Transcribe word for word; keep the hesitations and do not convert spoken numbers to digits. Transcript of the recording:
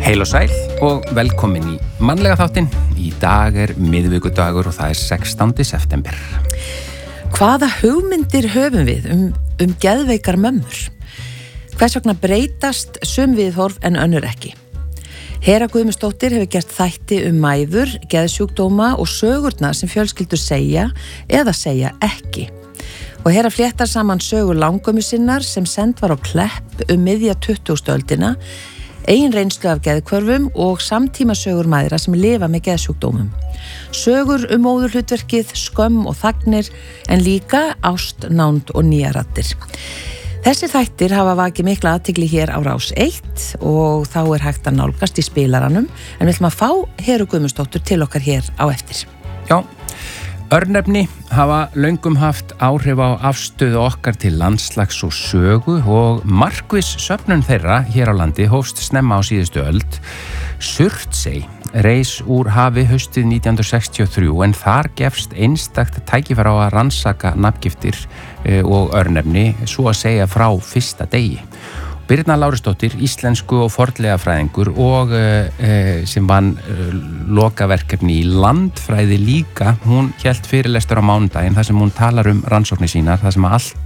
Heil og sæl og velkomin í mannlega þáttinn. Í dag er miðvikudagur og það er sextándi september. Hvaða hugmyndir höfum við um, um geðveikar mömmur? Hvers vegna breytast sum viðhorf en önnur ekki? Hera Guðmundsdóttir hefur gert þætti um mæður, geðsjúkdóma og sögurnar sem fjölskyldur segja eða segja ekki. Og Hera fléttar saman sögur langömmu sinnar sem send var á Klepp um miðja tuttugustu öldina, eigin reynslu af geðhvörfum og samtíma sögur mæðra sem lifa með geðsjúkdómum. Sögur um móðurhlutverkið, skömm og þagnir, en líka ást, nánd og nýjar raddir. Þessi þættir hafa vakið mikla athygli hér á Rás eitt og þá er hægt að nálgast í spilaranum, en við ætlum að fá Heru Guðmundsdóttur til okkar hér á eftir. Já, örnefni hafa löngum haft áhrif á afstöðu okkar til landslags og sögu og markviss söfnun þeirra hér á landi hófst snemma á síðustu öld. Surtsey reis úr hafi haustið nítján hundruð sextíu og þrjú en þar gefst einstakt tækifæri á að rannsaka nafngiftir og örnefni svo að segja frá fyrsta degi. Birna Lárusdóttir, íslensku og fornleifafræðingur og uh, sem vann uh, lokaverkefni í landfræði líka, hún hélt fyrirlestur á mánudaginn þar sem hún talar um rannsóknir sínar, þar sem allt